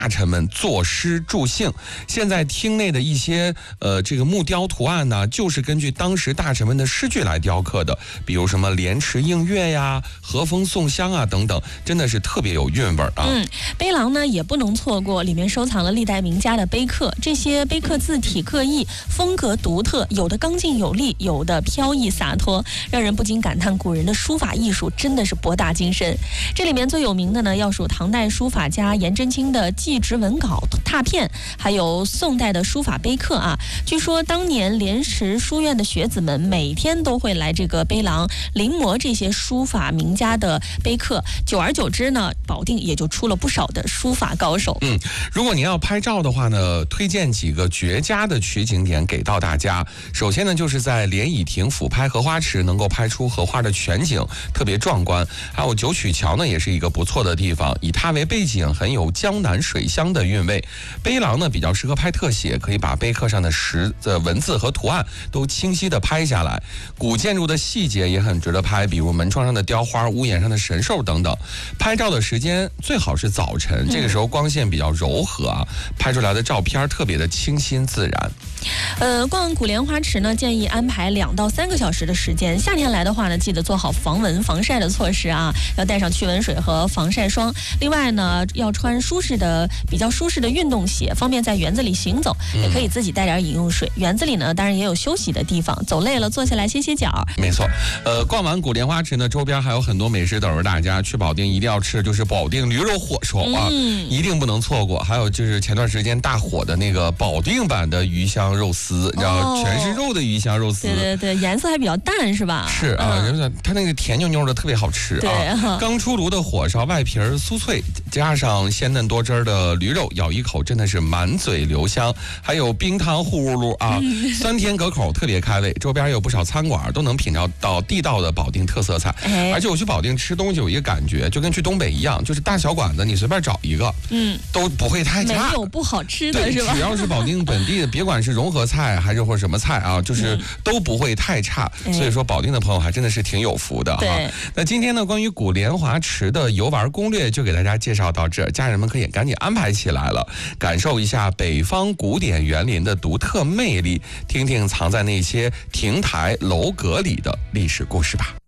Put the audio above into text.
大臣们作诗助兴。现在厅内的一些这个木雕图案呢，就是根据当时大臣们的诗句来雕刻的，比如什么莲池映月呀、和风送香啊等等，真的是特别有韵味啊。 碑廊呢也不能错过，里面收藏了历代名家的碑刻，这些碑刻字体各异，风格独特，有的刚劲有力，有的飘逸洒脱，让人不禁感叹古人的书法艺术真的是博大精深。这里面最有名的呢，要数唐代书法家颜真卿的祭侄文稿拓片，还有宋代的书法碑刻啊。据说当年莲池书院的学子们每天都会来这个碑廊临摹这些书法名家的碑刻，久而久之呢，保定也就出了不少的书法高手。 如果您要拍照的话呢，推荐几个绝佳的取景点给到大家。首先呢，就是在连倚亭俯拍荷花池，能够拍出荷花的全景，特别壮观。还有九曲桥呢，也是一个不错的地方，以它为背景，很有江南水乡的韵味。碑廊呢比较适合拍特写，可以把碑刻上的文字和图案都清晰的拍下来。古建筑的细节也很值得拍，比如门窗上的雕花、屋檐上的神兽等等。拍照的时间最好是早晨，这个时候光线比较柔和啊，拍出来的照片特别的清新自然。 逛古莲花池呢，建议安排2到3个小时的时间。夏天来的话呢，记得做好防蚊防晒的措施啊，要带上驱蚊水和防晒霜。另外呢，要穿比较舒适的运动鞋，方便在园子里行走。也可以自己带点饮用水。园子里呢，当然也有休息的地方，走累了坐下来歇歇脚。 没错，逛完古莲花池呢，周边还有很多美食等着大家。去保定一定要吃的就是保定驴肉火烧啊，一定不能错过。还有就是前段时间大火的那个保定版的鱼香肉丝，你知道，全是肉的鱼香肉丝。 对，颜色还比较淡是吧？ 是啊，它那个甜扭扭的特别好吃啊。刚出炉的火烧，外皮酥脆，加上鲜嫩多汁的驴肉，咬一口真的是满嘴留香。还有冰糖呼噜噜啊，酸甜可口，特别开胃。周边有不少餐馆都能品尝到地道的保定特色菜。而且我去保定吃东西有一个感觉，就跟去东北一样，就是大小馆子你随便找一个，都不会太差， 没有不好吃的是吧？ 只要是保定本地的，别管是融合菜还是或者什么菜啊，就是都不会太差。所以说保定的朋友还真的是挺有福的哈。那今天呢，关于古莲华池的游玩攻略就给大家介绍到这儿，家人们可以赶紧安排起来了，感受一下北方古典园林的独特魅力，听听藏在那些亭台楼阁里的历史故事吧。